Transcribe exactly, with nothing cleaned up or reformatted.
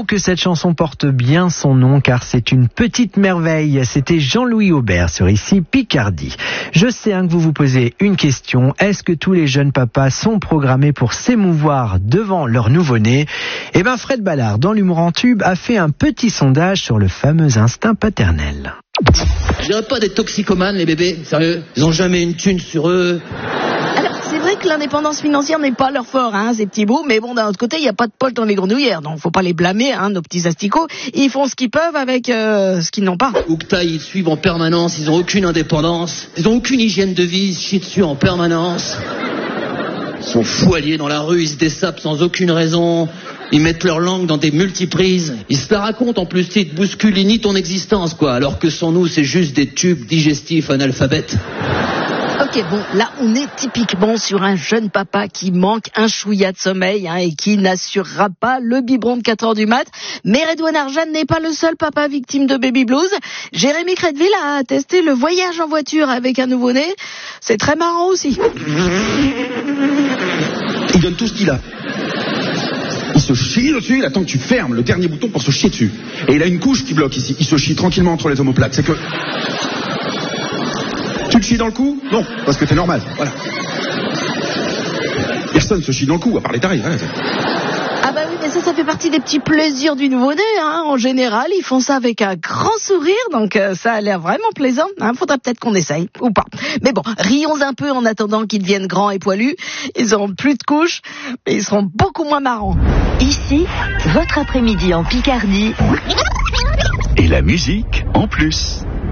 Oh, que cette chanson porte bien son nom, car c'est une petite merveille. C'était Jean-Louis Aubert sur Ici Picardie. Je sais hein, que vous vous posez une question. Est-ce que tous les jeunes papas sont programmés pour s'émouvoir devant leur nouveau-né? Eh ben, Fred Ballard, dans l'humour en tube, a fait un petit sondage sur le fameux instinct paternel. Je dirais pas des toxicomanes, les bébés, sérieux. Ils ont jamais une thune sur eux. Alors, c'est vrai que l'indépendance financière n'est pas leur fort, hein, ces petits bouts, mais bon, d'un autre côté, il n'y a pas de poils dans les grenouillères, donc faut pas les blâmer, hein, nos petits asticots. Ils font ce qu'ils peuvent avec euh, ce qu'ils n'ont pas. Oukta, ils suivent en permanence, ils ont aucune indépendance, ils ont aucune hygiène de vie, ils se chient dessus en permanence. Ils sont foualiers dans la rue, ils se dessapent sans aucune raison. Ils mettent leur langue dans des multiprises. Ils se la racontent en plus, ils te bousculent, ils nient ton existence, quoi. Alors que sans nous, c'est juste des tubes digestifs analphabètes. Ok, bon, là, on est typiquement sur un jeune papa qui manque un chouïa de sommeil hein, et qui n'assurera pas le biberon de quatre heures du mat. Mais Redouane Arjan n'est pas le seul papa victime de baby blues. Jérémy Crédville a testé le voyage en voiture avec un nouveau-né. C'est très marrant aussi. Il donne tout ce qu'il a. Il se chie dessus, il attend que tu fermes le dernier bouton pour se chier dessus. Et il a une couche qui bloque ici. Il se chie tranquillement entre les omoplates. C'est que... Tu te chies dans le cou? Non, parce que t'es normal. Voilà. Personne se chie dans le cou, à part les tarés. Voilà. Ah bah oui, mais ça, ça fait partie des petits plaisirs du nouveau-né. Hein. En général, ils font ça avec un grand sourire, donc euh, ça a l'air vraiment plaisant. Hein. Faudra peut-être qu'on essaye, ou pas. Mais bon, rions un peu en attendant qu'ils deviennent grands et poilus. Ils auront plus de couches, mais ils seront beaucoup moins marrants. Ici, votre après-midi en Picardie. Et la musique en plus.